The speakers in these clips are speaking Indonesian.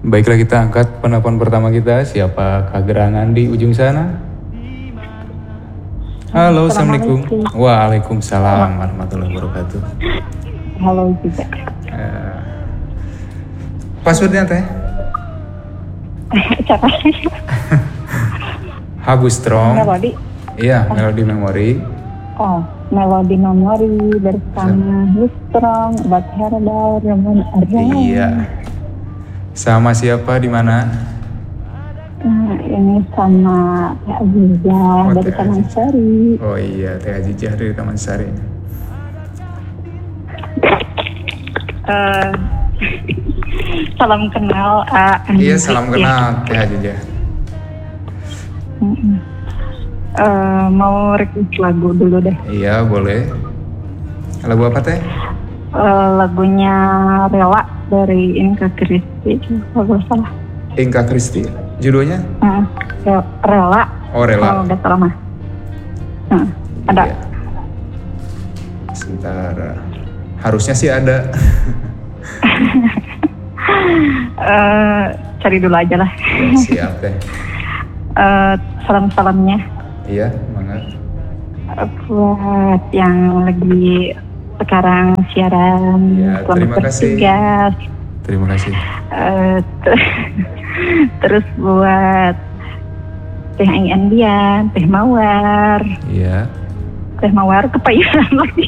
Baiklah, kita angkat penelpon pertama kita. Siapakah gerangan di ujung sana? Halo, Assalamualaikum. Waalaikumsalam warahmatullahi wabarakatuh. Halo juga. Passwordnya teh? Siapa? Habus Strong. Melody. Iya, Melody Memory. Oh, Melody Memory bersama Strong, Bat Herbal, Ramon Arjana. Iya. Sama siapa di mana? Nah, ini sama Teh Azizah dari Taman Sari. Oh iya, Teh Azizah dari Taman Sari. Salam kenal. Iya, salam kenal Teh Azizah. Mau request lagu dulu deh. Iya, boleh. Lagu apa Teh? Lagunya Rela dari Inka Kristi, kalau salah. Inka Kristi, judulnya? Rela. Oh, Rela. Oh, udah salah mah. Ada. Iya. Sebentar. Harusnya sih ada. Cari dulu aja lah. Ya, siap Teh. Salam-salamnya. Iya, banget. Buat yang lagi sekarang siaran, ya, selamat bertugas. Terima kasih. Terus buat Teh Aing Andian, Teh Mawar. Iya. Teh Mawar kepayuran lagi.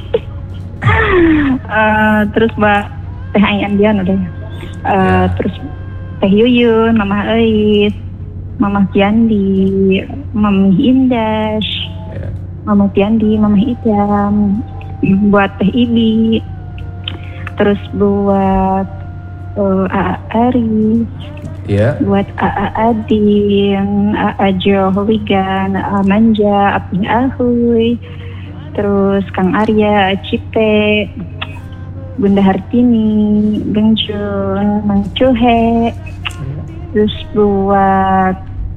Terus buat Teh Aing Andian udah. Terus Teh Yuyun, Mama Ais, Mama Tiandi, Mami Indah, Mama Tiandi, Mama Idam, buat Teh Ibi, terus buat A.A. Aris, buat A.A. Adin, A.A. Johligan, A.A. Manja, Apin Ahuy, terus Kang Arya, Cipe, Bunda Hartini, Gengjun, Mang Cuhe, terus buat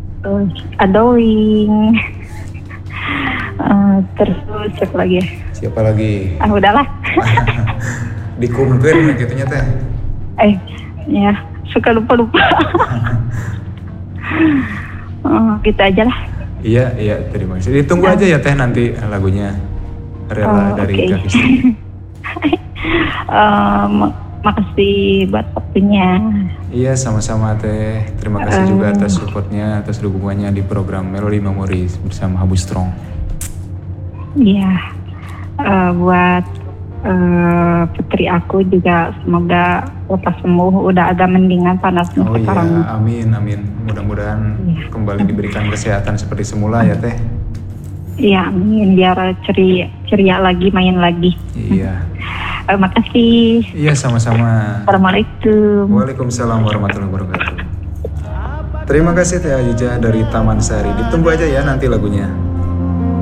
Adoing, terus siapa lagi ya? Siapa lagi? Udahlah. Dikumpir gitunya Teh. Ya suka lupa. Gitu aja lah. Iya, terima kasih. Ditunggu aja ya Teh nanti lagunya Rela dari Kak Kristi. Makasih buat waktunya. Iya, sama-sama Teh. Terima kasih juga atas supportnya, atas dukungannya di program Melody Memory bersama Habu Strong. Iya, buat putri aku juga semoga lepas sembuh, udah agak mendingan panasnya sekarang. Oh iya, amin. Mudah-mudahan kembali diberikan kesehatan seperti semula ya Teh. Iya, amin. Biar ceria lagi, main lagi. Iya. Makasih. Iya, sama-sama. Assalamualaikum. Waalaikumsalam warahmatullahi wabarakatuh. Terima kasih Teh Azizah dari Taman Sari. Ditunggu aja ya nanti lagunya.